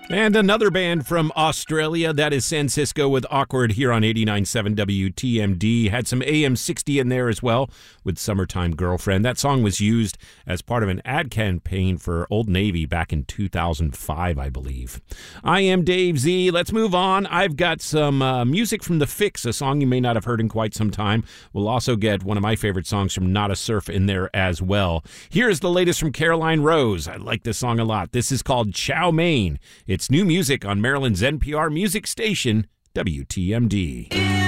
And another band from Australia, that is San Cisco with Awkward here on 89.7 WTMD. Had some AM60 in there as well with Summertime Girlfriend. That song was used as part of an ad campaign for Old Navy back in 2005, I believe. I am Dave Z. Let's move on. I've got some music from The Fix, a song you may not have heard in quite some time. We'll also get one of my favorite songs from Nada Surf in there as well. Here's the latest from Caroline Rose. I like this song a lot. This is called Chow Mein. It's new music on Maryland's NPR music station, WTMD.